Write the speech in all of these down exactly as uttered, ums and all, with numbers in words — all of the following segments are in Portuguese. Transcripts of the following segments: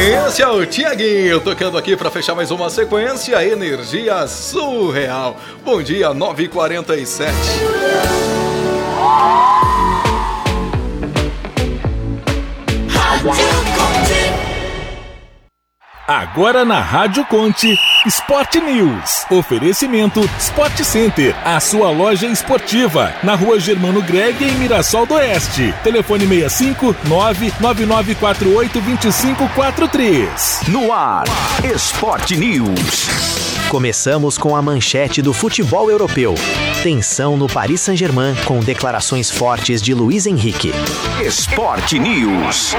Esse é o Tiaguinho tocando aqui para fechar mais uma sequência. Energia surreal. Bom dia, nove e quarenta e sete. Agora na Rádio Conte, Sport News. Oferecimento Sport Center, a sua loja esportiva, na Rua Germano Greg, em Mirassol do Oeste. Telefone seis cinco nove nove nove quatro oito dois cinco quatro três. No ar, Sport News. Começamos com a manchete do futebol europeu. Tensão no Paris Saint-Germain com declarações fortes de Luiz Henrique. Sport News.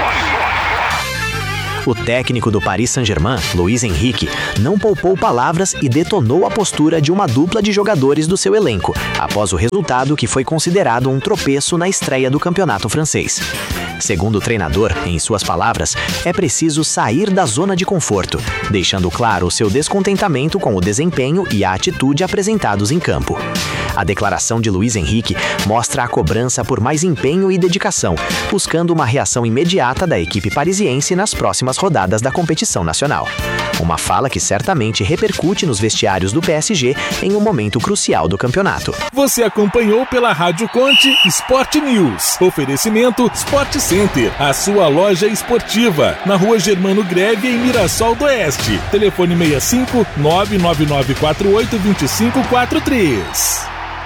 O técnico do Paris Saint-Germain, Luiz Henrique, não poupou palavras e detonou a postura de uma dupla de jogadores do seu elenco, após o resultado que foi considerado um tropeço na estreia do campeonato francês. Segundo o treinador, em suas palavras, é preciso sair da zona de conforto, deixando claro o seu descontentamento com o desempenho e a atitude apresentados em campo. A declaração de Luiz Henrique mostra a cobrança por mais empenho e dedicação, buscando uma reação imediata da equipe parisiense nas próximas rodadas da competição nacional. Uma fala que certamente repercute nos vestiários do P S G em um momento crucial do campeonato. Você acompanhou pela Rádio Conte Sport News. Oferecimento Sport Center, a sua loja esportiva, na Rua Germano Greg, em Mirassol do Oeste. Telefone seis cinco nove nove nove quatro oito dois cinco quatro três.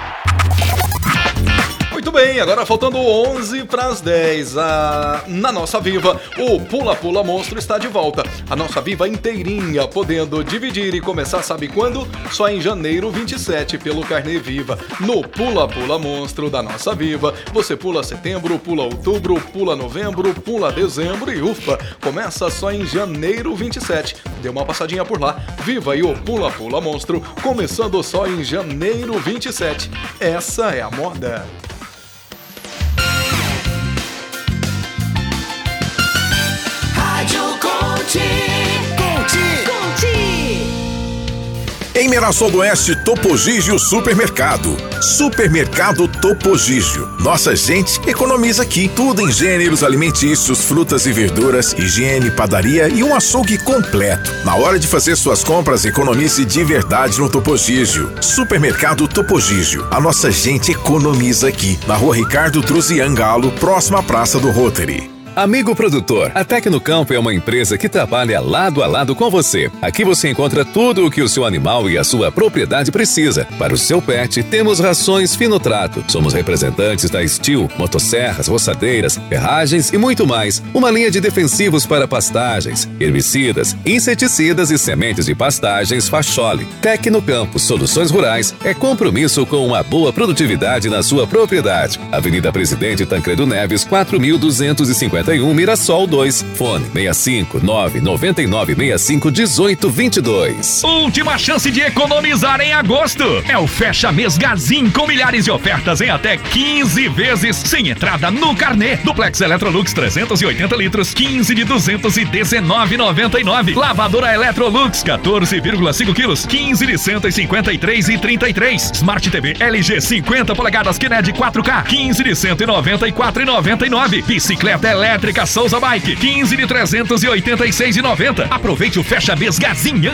Muito bem, agora faltando onze para as dez. Ah, na nossa Viva, o Pula Pula Monstro está de volta. A nossa Viva inteirinha, podendo dividir e começar, sabe quando? Só em janeiro vinte e sete, pelo Carnê Viva. No Pula Pula Monstro da nossa Viva, você pula setembro, pula outubro, pula novembro, pula dezembro e ufa, começa só em janeiro vinte e sete. Dê uma passadinha por lá. Viva e o Pula Pula Monstro, começando só em janeiro vinte e sete. Essa é a moda. Em Mirassol do Oeste, Topo Gigio Supermercado. Supermercado Topo Gigio. Nossa gente economiza aqui. Tudo em gêneros alimentícios, frutas e verduras, higiene, padaria e um açougue completo. Na hora de fazer suas compras, economize de verdade no Topo Gigio. Supermercado Topo Gigio. A nossa gente economiza aqui. Na Rua Ricardo Druzian Galo, próxima à Praça do Rotary. Amigo produtor, a Tecnocampo é uma empresa que trabalha lado a lado com você. Aqui você encontra tudo o que o seu animal e a sua propriedade precisa. Para o seu pet, temos rações fino trato. Somos representantes da Steel, motosserras, roçadeiras, ferragens e muito mais. Uma linha de defensivos para pastagens, herbicidas, inseticidas e sementes de pastagens Facholi. Tecnocampo Soluções Rurais é compromisso com uma boa produtividade na sua propriedade. Avenida Presidente Tancredo Neves, quatro mil duzentos e cinquenta e um, Mirassol dois. Fone seis cinco nove nove nove seis cinco um oito dois dois. Última chance de economizar em agosto. É o Fecha Mês Gazin, com milhares de ofertas em até quinze vezes, sem entrada no carnê. Duplex Electrolux trezentos e oitenta litros, quinze de duzentos e dezenove reais e noventa e nove centavos. Lavadora Electrolux, quatorze vírgula cinco quilos, quinze de cento e cinquenta e três reais e trinta e três centavos. Smart T V L G cinquenta polegadas Kinect quatro K, quinze de cento e noventa e quatro reais e noventa e nove centavos. Bicicleta elétrica Souza Bike, quinze de trezentos e oitenta e seis reais e noventa centavos. Aproveite o Fecha Mês Gazin